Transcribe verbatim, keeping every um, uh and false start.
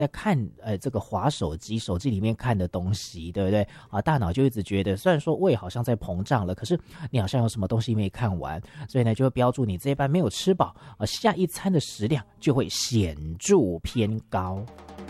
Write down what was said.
在看呃这个滑手机，手机里面看的东西，对不对啊？大脑就一直觉得，虽然说胃好像在膨胀了，可是你好像有什么东西没看完，所以呢就会标注你这一班没有吃饱，啊，下一餐的食量就会显著偏高。